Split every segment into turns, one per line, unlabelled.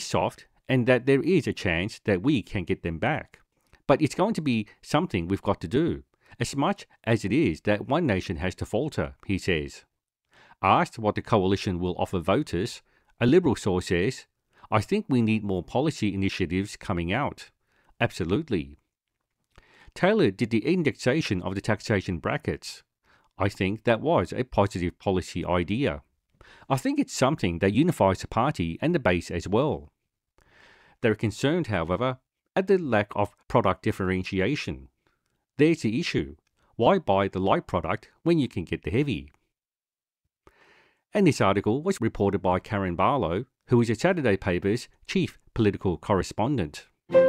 soft and that there is a chance that we can get them back. But it's going to be something we've got to do, as much as it is that one nation has to falter, he says. Asked what the coalition will offer voters, a Liberal source says, I think we need more policy initiatives coming out. Absolutely. Taylor did the indexation of the taxation brackets. I think that was a positive policy idea. I think it's something that unifies the party and the base as well. They're concerned, however, at the lack of product differentiation. There's the issue. Why buy the light product when you can get the heavy? And this article was reported by Karen Barlow, who is a Saturday paper's chief political correspondent.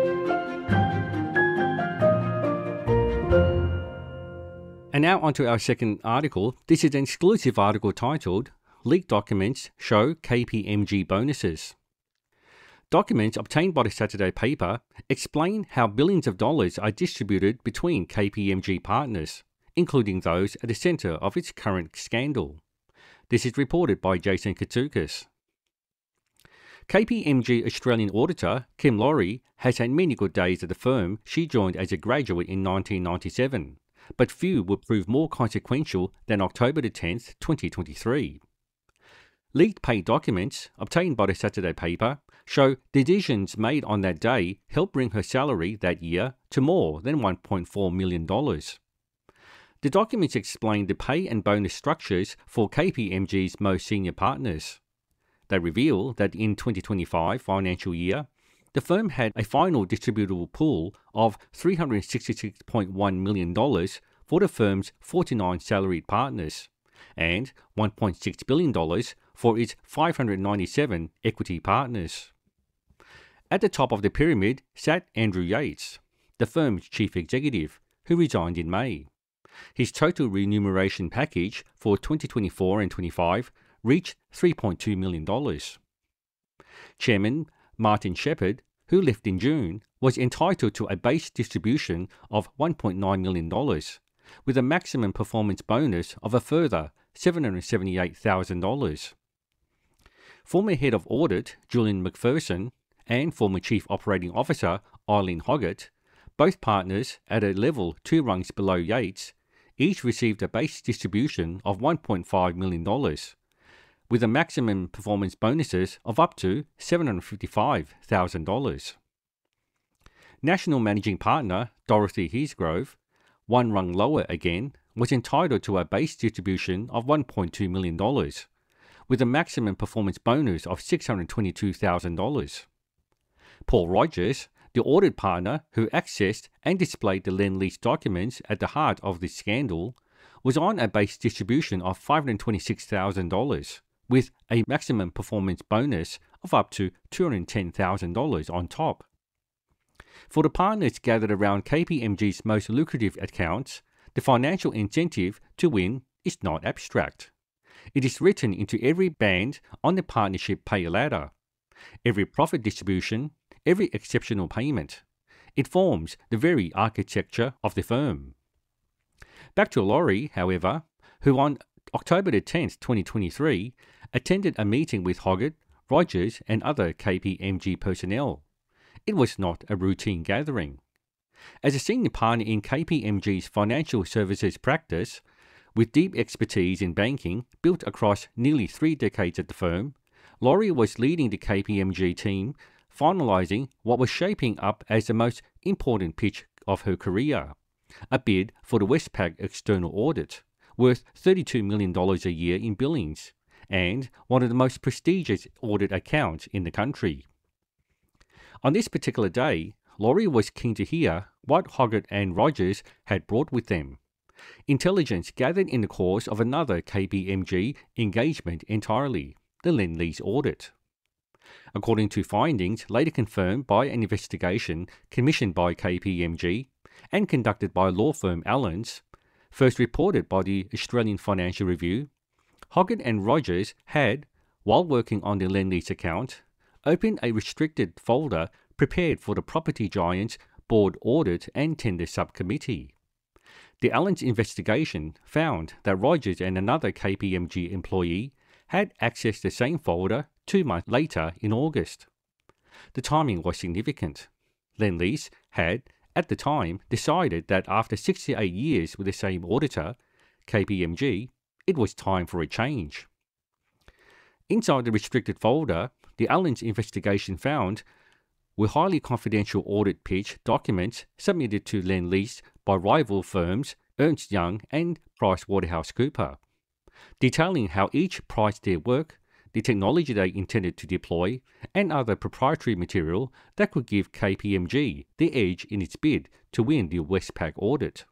And now onto our second article. This is an exclusive article titled Leaked Documents Show KPMG Bonuses. Documents obtained by the Saturday paper explain how billions of dollars are distributed between KPMG partners, including those at the centre of its current scandal. This is reported by Jason Katsoukas. KPMG Australian auditor Kim Laurie has had many good days at the firm she joined as a graduate in 1997, but few would prove more consequential than October 10, 2023. Leaked pay documents, obtained by the Saturday paper, show decisions made on that day helped bring her salary that year to more than $1.4 million. The documents explain the pay and bonus structures for KPMG's most senior partners. They reveal that in 2025 financial year, the firm had a final distributable pool of $366.1 million for the firm's 49 salaried partners and $1.6 billion for its 597 equity partners. At the top of the pyramid sat Andrew Yates, the firm's chief executive, who resigned in May. His total remuneration package for 2024 and 25 reached $3.2 million. Chairman Martin Shepherd, who left in June, was entitled to a base distribution of $1.9 million, with a maximum performance bonus of a further $778,000. Former Head of Audit Julian McPherson and former Chief Operating Officer Eileen Hoggett, both partners at a level 2 rungs below Yates, each received a base distribution of $1.5 million, with a maximum performance bonuses of up to $755,000. National Managing Partner Dorothy Heathgrove, one rung lower again, was entitled to a base distribution of $1.2 million, with a maximum performance bonus of $622,000. Paul Rogers, the audit partner who accessed and displayed the Lend-Lease documents at the heart of this scandal, was on a base distribution of $526,000, with a maximum performance bonus of up to $210,000 on top. For the partners gathered around KPMG's most lucrative accounts, the financial incentive to win is not abstract. It is written into every band on the partnership pay ladder, every profit distribution, every exceptional payment. It forms the very architecture of the firm. Back to Laurie, however, who on October 10, 2023, attended a meeting with Hoggett, Rogers and other KPMG personnel. It was not a routine gathering. As a senior partner in KPMG's financial services practice, with deep expertise in banking built across nearly 3 decades at the firm, Laurie was leading the KPMG team, finalising what was shaping up as the most important pitch of her career, a bid for the Westpac external audit, worth $32 million a year in billings, and one of the most prestigious audit accounts in the country. On this particular day, Laurie was keen to hear what Hoggett and Rogers had brought with them. Intelligence gathered in the course of another KPMG engagement entirely, the Lend-Lease audit. According to findings later confirmed by an investigation commissioned by KPMG and conducted by law firm Allens, first reported by the Australian Financial Review, Hoggett and Rogers had, while working on the Lend-Lease account, opened a restricted folder prepared for the property giant's board audit and tender subcommittee. The Allens investigation found that Rogers and another KPMG employee had accessed the same folder 2 months later in August. The timing was significant. Lendlease had, at the time, decided that after 68 years with the same auditor, KPMG, it was time for a change. Inside the restricted folder, the Allens investigation found were highly confidential audit pitch documents submitted to Lendlease by rival firms Ernst Young and PricewaterhouseCoopers, detailing how each priced their work, the technology they intended to deploy, and other proprietary material that could give KPMG the edge in its bid to win the Westpac audit.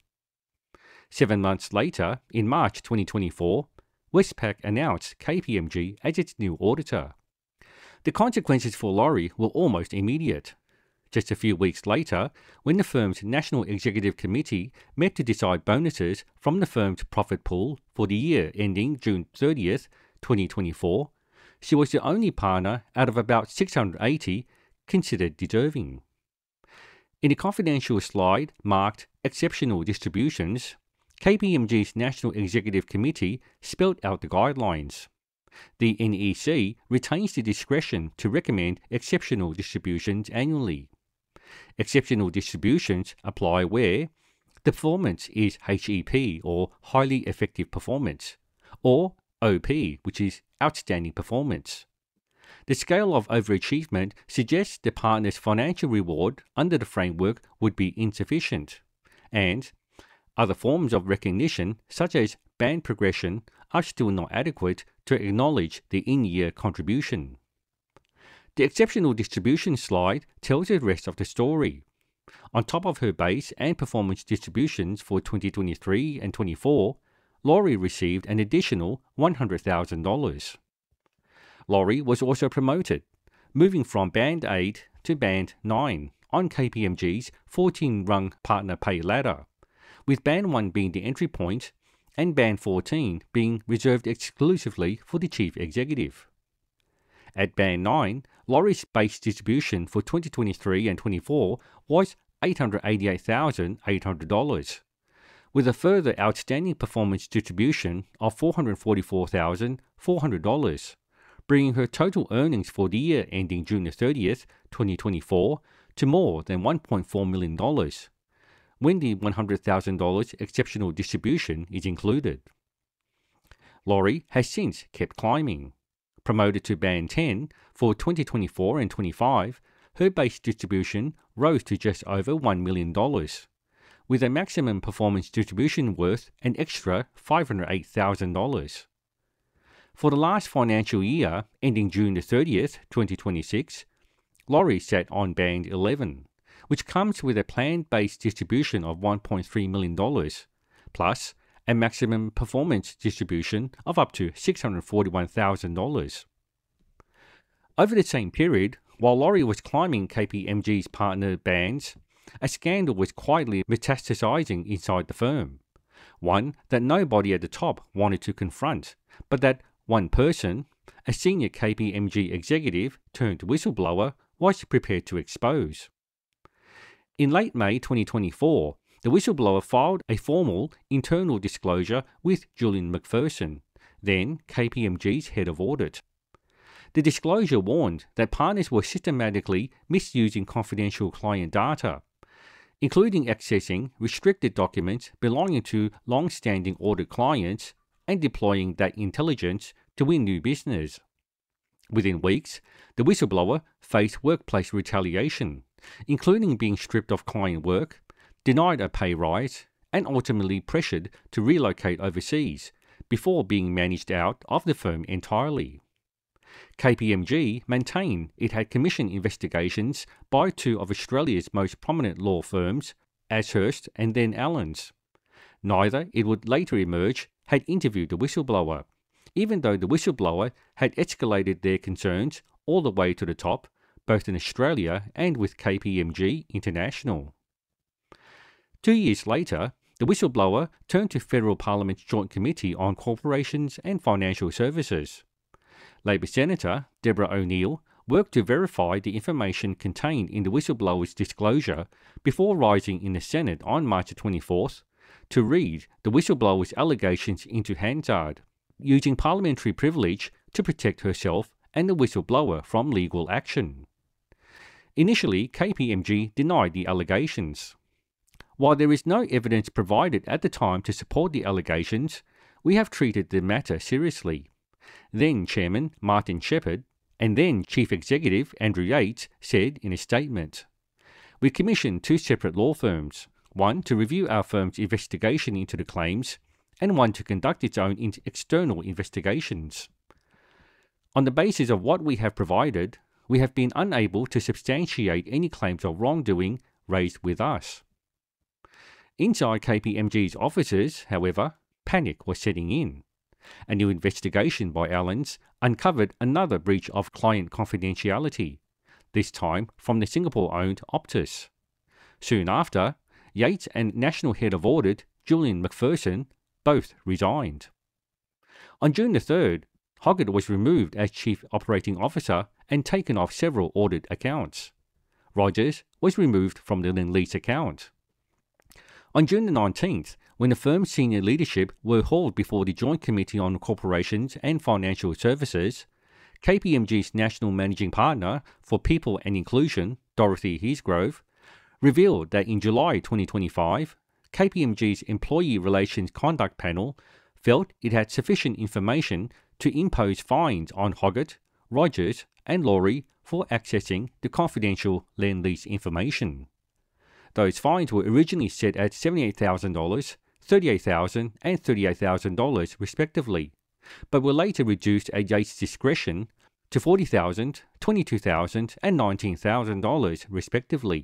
7 months later, in March 2024, Westpac announced KPMG as its new auditor. The consequences for Lawrie were almost immediate. Just a few weeks later, when the firm's National Executive Committee met to decide bonuses from the firm's profit pool for the year ending June 30th, 2024, she was the only partner out of about 680 considered deserving. In a confidential slide marked Exceptional Distributions, KPMG's National Executive Committee spelled out the guidelines. The NEC retains the discretion to recommend exceptional distributions annually. Exceptional distributions apply where the performance is HEP, or Highly Effective Performance, or OP, which is Outstanding Performance. The scale of overachievement suggests the partner's financial reward under the framework would be insufficient, and other forms of recognition, such as band progression, are still not adequate to acknowledge the in-year contribution. The exceptional distribution slide tells the rest of the story. On top of her base and performance distributions for 2023 and 24, Lawrie received an additional $100,000. Lawrie was also promoted, moving from Band 8 to Band 9 on KPMG's 14-rung partner pay ladder, with Band 1 being the entry point and Band 14 being reserved exclusively for the chief executive. At Band 9, Lawrie's base distribution for 2023 and 24 was $888,800, with a further outstanding performance distribution of $444,400, bringing her total earnings for the year ending June 30th, 2024 to more than $1.4 million, when the $100,000 exceptional distribution is included. Lawrie has since kept climbing. Promoted to Band 10 for 2024 and 25, her base distribution rose to just over $1 million, with a maximum performance distribution worth an extra $508,000. For the last financial year, ending June 30th, 2026, Lawrie sat on Band 11, which comes with a planned base distribution of $1.3 million, plus a maximum performance distribution of up to $641,000. Over the same period, while Lawrie was climbing KPMG's partner bands, a scandal was quietly metastasizing inside the firm, one that nobody at the top wanted to confront, but that one person, a senior KPMG executive turned whistleblower, was prepared to expose. In late May 2024, the whistleblower filed a formal internal disclosure with Julian McPherson, then KPMG's head of audit. The disclosure warned that partners were systematically misusing confidential client data, including accessing restricted documents belonging to long-standing audit clients and deploying that intelligence to win new business. Within weeks, the whistleblower faced workplace retaliation, including being stripped of client work, denied a pay rise, and ultimately pressured to relocate overseas before being managed out of the firm entirely. KPMG maintained it had commissioned investigations by two of Australia's most prominent law firms, Ashurst and then Allens. Neither, it would later emerge, had interviewed the whistleblower, even though the whistleblower had escalated their concerns all the way to the top, both in Australia and with KPMG International. 2 years later, the whistleblower turned to Federal Parliament's Joint Committee on Corporations and Financial Services. Labor Senator Deborah O'Neill worked to verify the information contained in the whistleblower's disclosure before rising in the Senate on March 24th to read the whistleblower's allegations into Hansard, using parliamentary privilege to protect herself and the whistleblower from legal action. Initially, KPMG denied the allegations. While there is no evidence provided at the time to support the allegations, we have treated the matter seriously. Then Chairman Martin Shepherd and then Chief Executive Andrew Yates said in a statement, "We commissioned 2 separate law firms, one to review our firm's investigation into the claims and one to conduct its own external investigations. On the basis of what we have provided, we have been unable to substantiate any claims of wrongdoing raised with us." Inside KPMG's offices, however, panic was setting in. A new investigation by Allens uncovered another breach of client confidentiality, this time from the Singapore-owned Optus. Soon after, Yates and National Head of Audit Julian McPherson both resigned. On June the 3rd, Hoggett was removed as Chief Operating Officer and taken off several audit accounts. Rogers was removed from the Lendlease account. On June the 19th, when the firm's senior leadership were hauled before the Joint Committee on Corporations and Financial Services, KPMG's National Managing Partner for People and Inclusion, Dorothy Heasgrove, revealed that in July 2025, KPMG's Employee Relations Conduct Panel felt it had sufficient information to impose fines on Hoggett, Rogers and Lawrie for accessing the confidential Lendlease information. Those fines were originally set at $78,000, $38,000 and $38,000 respectively, but were later reduced at Yates' discretion to $40,000, $22,000 and $19,000 respectively.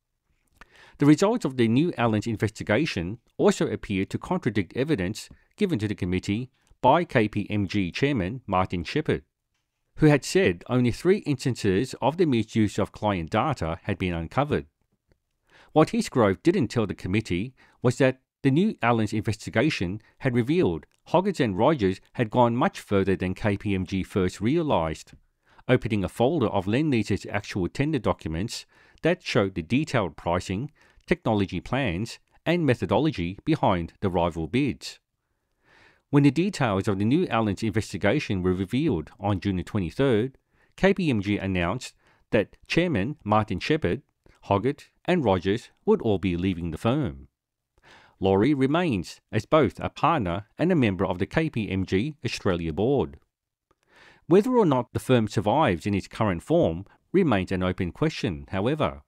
The results of the new Allens investigation also appeared to contradict evidence given to the committee by KPMG Chairman Martin Shepherd, who had said only 3 instances of the misuse of client data had been uncovered. What Heasgrove didn't tell the committee was that the new Allens investigation had revealed Hoggett and Rogers had gone much further than KPMG first realised, opening a folder of Lendlease's actual tender documents that showed the detailed pricing, technology plans, and methodology behind the rival bids. When the details of the new Allens investigation were revealed on June 23rd, KPMG announced that Chairman Martin Shepherd, Hoggett and Rogers would all be leaving the firm. Lawrie remains as both a partner and a member of the KPMG Australia board. Whether or not the firm survives in its current form remains an open question, however.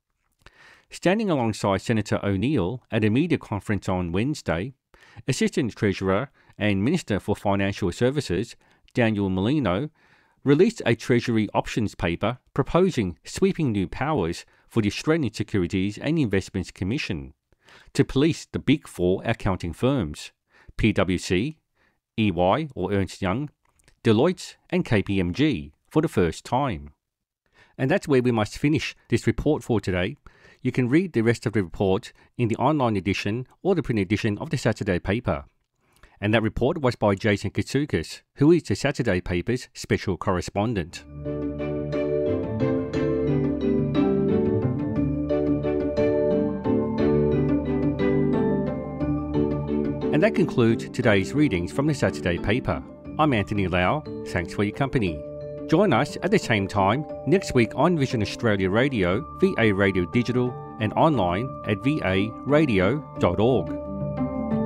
Standing alongside Senator O'Neill at a media conference on Wednesday, Assistant Treasurer and Minister for Financial Services Daniel Molino released a Treasury options paper proposing sweeping new powers for the Australian Securities and Investments Commission to police the Big Four accounting firms, PwC, EY or Ernst Young, Deloitte and KPMG for the first time. And that's where we must finish this report for today. You can read the rest of the report in the online edition or the print edition of the Saturday paper. And that report was by Jason Katsoukas, who is the Saturday paper's special correspondent. And that concludes today's readings from the Saturday paper. I'm Anthony Lau. Thanks for your company. Join us at the same time next week on Vision Australia Radio, VA Radio Digital, and online at varadio.org.